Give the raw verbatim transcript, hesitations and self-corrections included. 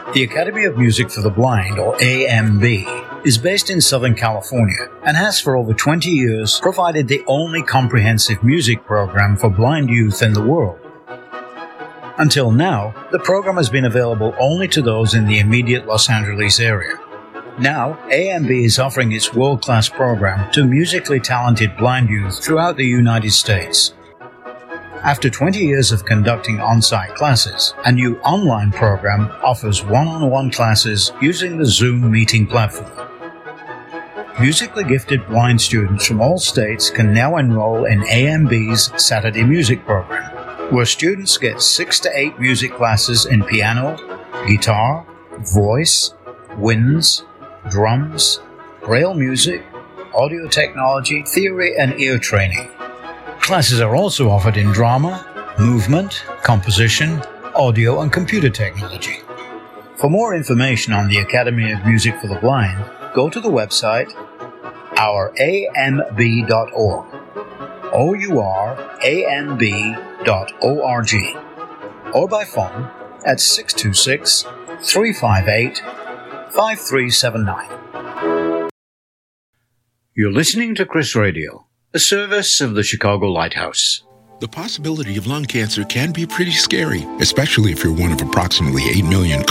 The Academy of Music for the Blind, or A M B, is based in Southern California and has for over twenty years provided the only comprehensive music program for blind youth in the world. Until now, the program has been available only to those in the immediate Los Angeles area. Now, A M B is offering its world-class program to musically talented blind youth throughout the United States. After twenty years of conducting on-site classes, a new online program offers one-on-one classes using the Zoom meeting platform. Musically gifted blind students from all states can now enroll in A M B's Saturday Music program, where students get six to eight music classes in piano, guitar, voice, winds, drums, braille music, audio technology, theory, and ear training. Classes are also offered in drama, movement, composition, audio, and computer technology. For more information on the Academy of Music for the Blind, go to the website our A M B dot org, O U R A M B dot O R G, or by phone at six two six, three five eight, five three seven nine. You're listening to Chris Radio, a service of the Chicago Lighthouse. The possibility of lung cancer can be pretty scary, especially if you're one of approximately eight million